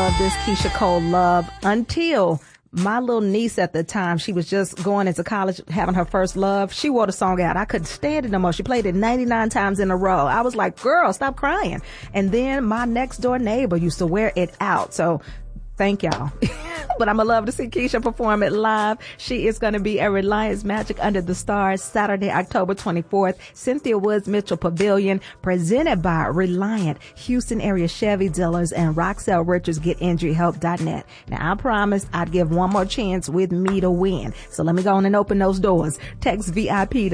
love this Keyshia Cole Love until my little niece at the time, she was just going into college, having her first love. She wore the song out. I couldn't stand it no more. She played it 99 times in a row. I was like, girl, stop crying. And then my next door neighbor used to wear it out. So thank y'all. But I'm going to love to see Keyshia perform it live. She is going to be at Reliance Magic Under the Stars Saturday, October 24th, Cynthia Woods Mitchell Pavilion, presented by Reliant, Houston area Chevy dealers, and Roxelle Richards, GetInjuryHelp.net. Now, I promised I'd give one more chance with me to win. So let me go on and open those doors. Text VIP to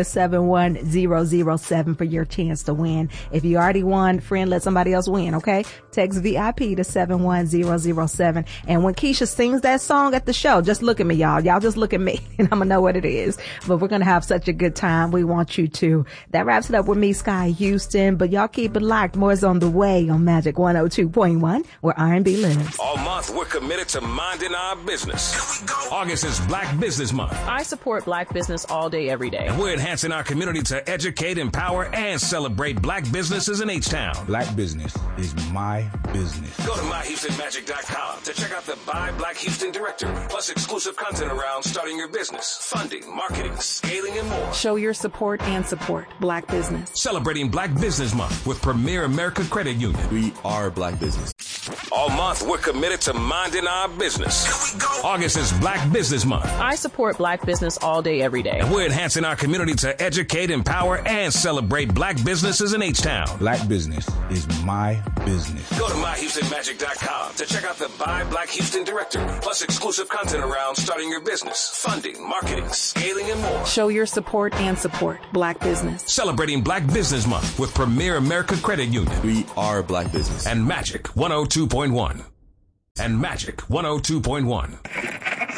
71007 for your chance to win. If you already won, friend, let somebody else win, okay? Text VIP to 71007. And when Keyshia sings that song at the show, just look at me, y'all. Y'all just look at me and I'm gonna know what it is. But we're gonna have such a good time. We want you to. That wraps it up with me, Sky Houston. But y'all keep it locked. More is on the way on Magic 102.1, where R&B lives. All month, we're committed to minding our business. August is Black Business Month. I support Black business all day, every day. And we're enhancing our community to educate, empower, and celebrate Black businesses in H-Town. Black business is my business. Go to myhoustonmagic.com to check out the Buy Black Houston Directory, plus exclusive content around starting your business, funding, marketing, scaling, and more. Show your support and support Black business. Celebrating Black Business Month with Premier America Credit Union. We are Black business. All month, we're committed to minding our business. August is Black Business Month. I support Black business all day, every day. And we're enhancing our community to educate, empower, and celebrate Black businesses in H-Town. Black business is my business. Go to myhoustonmagic.com to check out the Buy Black Houston Directory, plus exclusive content around starting your business, funding, marketing, scaling, and more. Show your support and support Black business. Celebrating Black Business Month with Premier America Credit Union. We are Black business. And Magic 102.1. And Magic 102.1.